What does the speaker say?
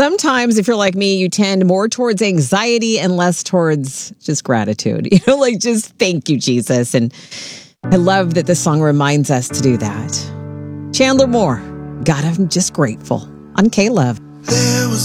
sometimes if you're like me, you tend more towards anxiety and less towards just gratitude. Like just thank you, Jesus. And I love that this song reminds us to do that. Chandler Moore, God, I'm just grateful on K-Love.